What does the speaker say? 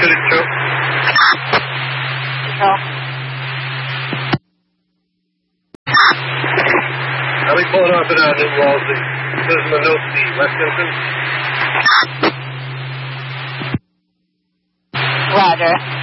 Control. I'll be pulling off at New Walsey. This is Minosky, West Hilton. Roger.